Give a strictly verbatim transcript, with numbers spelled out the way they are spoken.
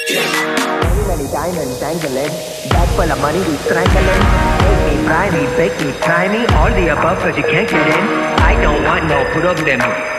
Many, many diamonds dangling. Bag full of money, we strangling. Make me, fry me, bake me, try me. All the above, cause you can't get in. I don't want no problem.